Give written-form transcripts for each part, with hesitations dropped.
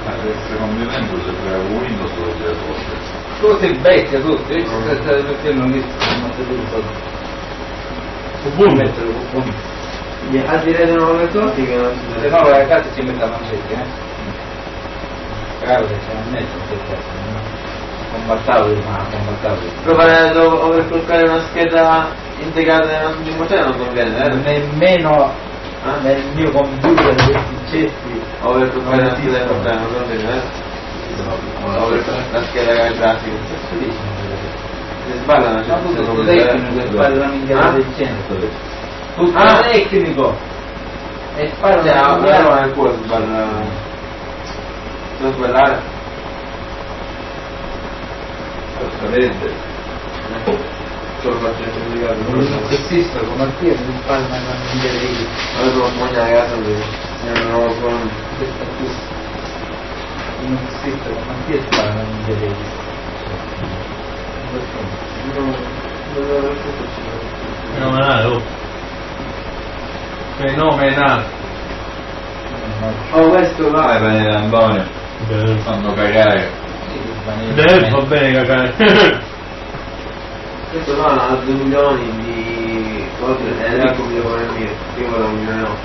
Secondo me Windows è Windows lo gira solo stesso. Tu sei vecchio, tu perché non hai visto Ubuntu. mettere Ubuntu. A dire le nuove cose che non si Se no la casa ci mette la mancetta, Caro che c'è un netto, combattavo ma combattavo. provare a overclockare una scheda integrata nella memoria non conviene, Nemmeno nel mio computer questi cetti overclockare una scheda integrata non conviene, overclockare la scheda grafica. Si sballa una Ma tu sei certa tecnico e fare la minchiata del centro. Tu sei tecnico e fare una minchiata. non è quello non sballare. Sapete? Solo faccio certificato. Non esisto come a te, non fare una minchiata di Allora sono moglie a casa non ho con... non esiste come a te fare una minchiata di Fenomenale, oh. Fenomenale. Oh, questo va. Vai bene Antonio, fanno cagare. Va bene cacare. Questo va a 2 milioni di cose, è ricco mi devo mio, io volevo 1 milione no.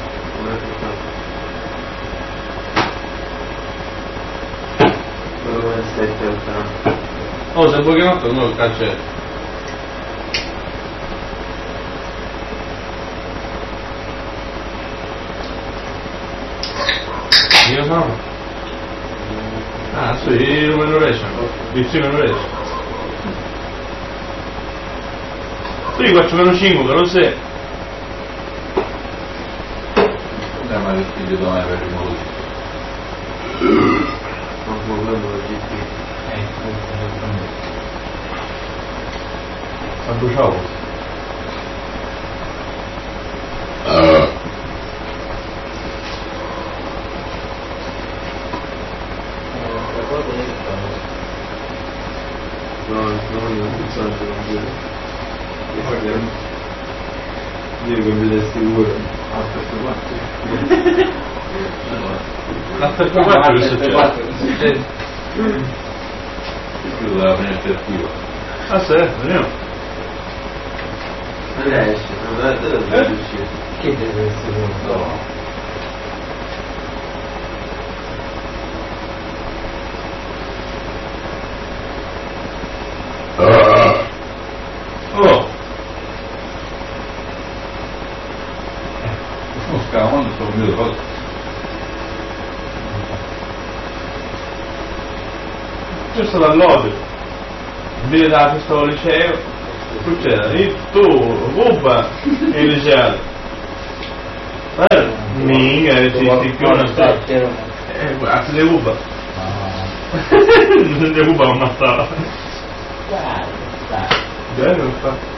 Quello come 7 Oh, se vuoi chiamare uno il calcetto. Io sono? Ah, sì, io me lo riesco. Sì, me lo riesco. Sì, 4-5, che lo sai. Ma il figlio domani per il modo. non problema del GP. A bruciavo. No, io non so se non dire. Io che mi dai sicuro. Aspetta, guarda che succede. Questo doveva venire attivo. Ah, sì, vediamo. Non riesce, non deve uscire. Che deve essere un Oh! Non scavando sto mio cosa. C'è stato all'odio. Invece da questo liceo, tu c'era, tu, Uba e il liceo. Minga, ci più una storia. Guarda, di Uba. Di Uba è una storia. Guarda. Bene, non fa.